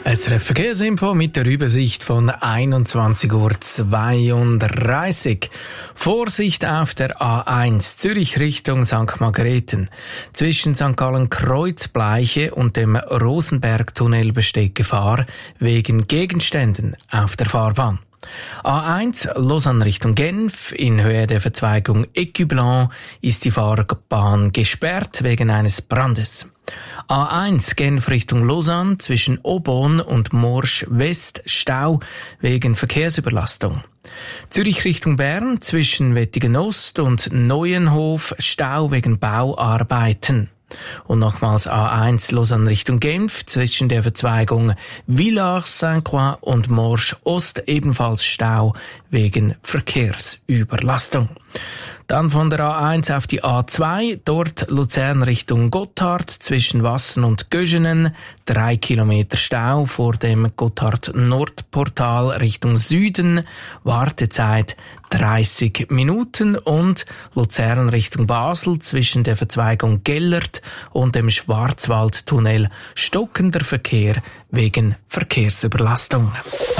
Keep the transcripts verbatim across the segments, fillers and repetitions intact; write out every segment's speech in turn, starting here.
S R F Verkehrsinfo mit der Übersicht von einundzwanzig Uhr zweiunddreißig. Vorsicht auf der A eins Zürich Richtung Sankt Margrethen. Zwischen Sankt Gallen Kreuzbleiche und dem Rosenbergtunnel besteht Gefahr wegen Gegenständen auf der Fahrbahn. A eins Lausanne Richtung Genf. In Höhe der Verzweigung Écublens ist die Fahrbahn gesperrt wegen eines Brandes. A eins Genf Richtung Lausanne zwischen Aubonne und Morsch West Stau wegen Verkehrsüberlastung. Zürich Richtung Bern zwischen Wettingen Ost und Neuenhof Stau wegen Bauarbeiten. Und nochmals A eins Lausanne Richtung Genf zwischen der Verzweigung Villars-Saint-Croix und Morsch Ost ebenfalls Stau wegen Verkehrsüberlastung. Dann von der A eins auf die A zwei, dort Luzern Richtung Gotthard zwischen Wassen und Göschenen, drei Kilometer Stau vor dem Gotthard-Nordportal Richtung Süden, Wartezeit dreißig Minuten und Luzern Richtung Basel zwischen der Verzweigung Gellert und dem Schwarzwaldtunnel stockender Verkehr wegen Verkehrsüberlastung.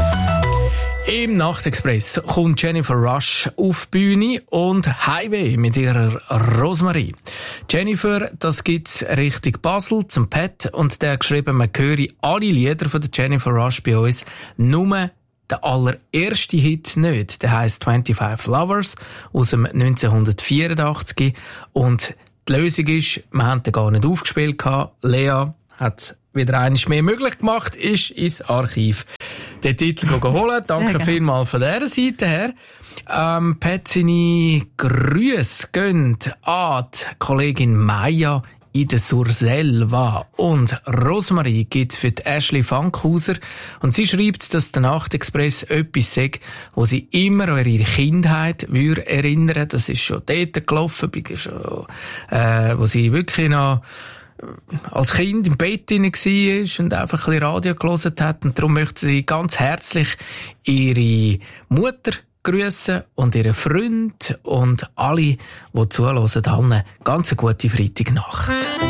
Im Nachtexpress kommt Jennifer Rush auf die Bühne und Highway mit ihrer Rosemarie. Jennifer, das gibt's Richtung Basel zum Pat und der hat geschrieben, man höre alle Lieder von der Jennifer Rush bei uns, nur der allererste Hit nicht. Der heisst fünfundzwanzig Lovers aus dem neunzehnhundertvierundachtzig und die Lösung ist, wir haben den gar nicht aufgespielt gehabt. Lea hat wieder eines mehr möglich gemacht, ist ins Archiv den Titel holen. Danke vielmals von dieser Seite her. Ähm, Pat, seine Grüße gehen an die Kollegin Maya in der Surselva. Und Rosemarie gibt's für die Ashley Fankhauser. Und sie schreibt, dass der Nachtexpress etwas sagt, wo sie immer an ihre Kindheit würde erinnern. Das ist schon dort gelaufen, schon, äh, wo sie wirklich noch als Kind im Bett hinein war und einfach ein bisschen Radio gehört hat. Und darum möchte sie ganz herzlich ihre Mutter grüßen und ihren Freund und alle, die zuhören, allen ganz eine gute Freitagnacht.